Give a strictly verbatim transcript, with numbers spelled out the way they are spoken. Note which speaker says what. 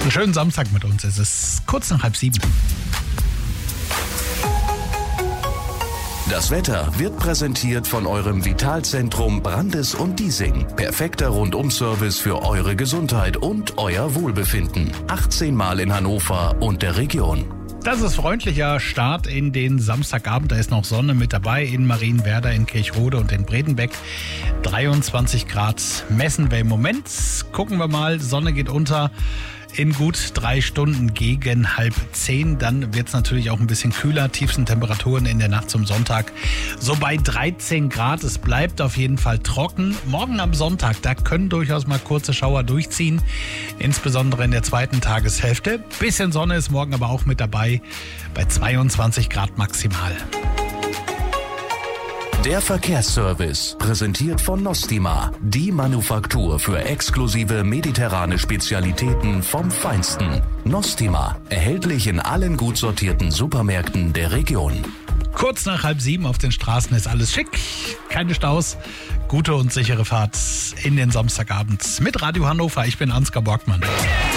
Speaker 1: Einen schönen Samstag mit uns. Es ist kurz nach halb sieben.
Speaker 2: Das Wetter wird präsentiert von eurem Vitalzentrum Brandes und Diesing. Perfekter Rundum-Service für eure Gesundheit und euer Wohlbefinden. achtzehn Mal in Hannover und der Region.
Speaker 1: Das ist freundlicher Start in den Samstagabend. Da ist noch Sonne mit dabei in Marienwerder, in Kirchrode und in Bredenbeck. dreiundzwanzig Grad messen wir im Moment. Gucken wir mal, Sonne geht unter in gut drei Stunden gegen halb zehn. Dann wird es natürlich auch ein bisschen kühler. Tiefsten Temperaturen in der Nacht zum Sonntag so bei dreizehn Grad. Es bleibt auf jeden Fall trocken. Morgen am Sonntag, da können durchaus mal kurze Schauer durchziehen. Insbesondere in der zweiten Tageshälfte. Bisschen Sonne ist morgen aber auch mit dabei bei zweiundzwanzig Grad maximal.
Speaker 2: Der Verkehrsservice, präsentiert von Nostima, die Manufaktur für exklusive mediterrane Spezialitäten vom Feinsten. Nostima, erhältlich in allen gut sortierten Supermärkten der Region.
Speaker 1: Kurz nach halb sieben auf den Straßen ist alles schick, keine Staus, gute und sichere Fahrt in den Samstagabend mit Radio Hannover. Ich bin Ansgar Borgmann.